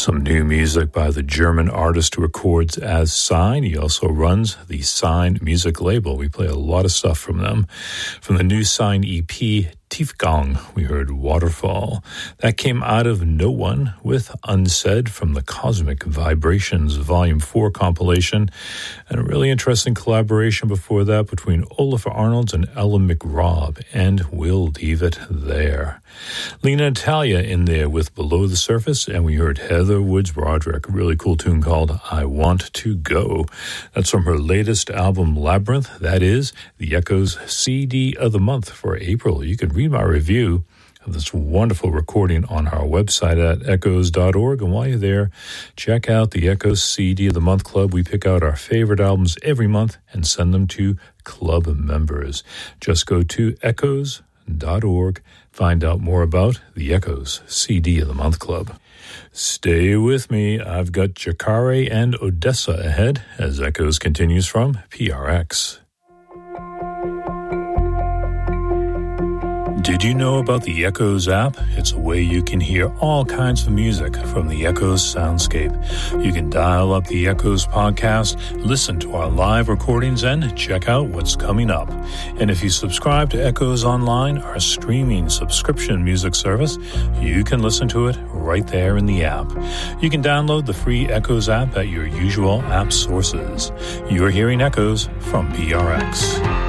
Some new music by the German artist who records as Sign. He also runs the Sign music label. We play a lot of stuff from them. From the new Sign EP, Tiefgang, we heard Waterfall. That came out of No One with Unsaid from the Cosmic Vibrations Volume 4 compilation. And a really interesting collaboration before that between Olaf Arnolds and Ella McRobb. And we'll leave it there. Lena Italia in there with Below the Surface, and we heard Heather Woods Broderick, a really cool tune called I Want to Go. That's from her latest album, Labyrinth. That is the Echoes CD of the month for April. You can read my review of this wonderful recording on our website at echoes.org. And while you're there, check out the Echoes CD of the Month Club. We pick out our favorite albums every month and send them to club members. Just go to echoes.org. Find out more about the Echoes CD of the Month Club. Stay with me. I've got Jacare and Odessa ahead as Echoes continues from PRX. Did you know about the Echoes app? It's a way you can hear all kinds of music from the Echoes soundscape. You can dial up the Echoes podcast, listen to our live recordings, and check out what's coming up. And if you subscribe to Echoes Online, our streaming subscription music service, you can listen to it right there in the app. You can download the free Echoes app at your usual app sources. You're hearing Echoes from PRX.